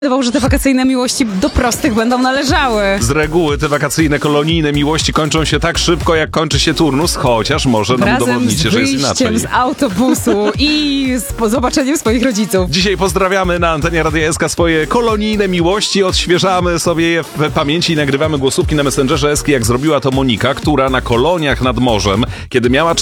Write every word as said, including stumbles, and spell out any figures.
że te wakacyjne miłości do prostych będą należały. Z reguły te wakacyjne, kolonijne miłości kończą się tak szybko, jak kończy się turnus, chociaż może nam Razem udowodnicie, z że jest inaczej. wyjściem z autobusu i z po zobaczeniem swoich rodziców. Dzisiaj pozdrawiamy na antenie Radia S K swoje kolonijne miłości, odświeżamy sobie je w pamięci i nagrywamy głosówki na Messengerze S K, jak zrobiła to Monika, która na koloniach nad morzem, kiedy miała